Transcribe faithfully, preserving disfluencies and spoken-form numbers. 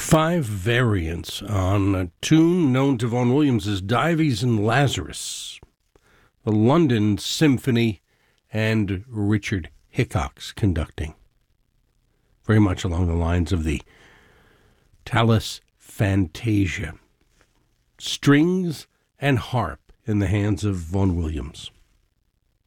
Five variants on a tune known to Vaughan Williams as Dives and Lazarus, the London Symphony, and Richard Hickox conducting. Very much along the lines of the Tallis Fantasia. Strings and harp in the hands of Vaughan Williams.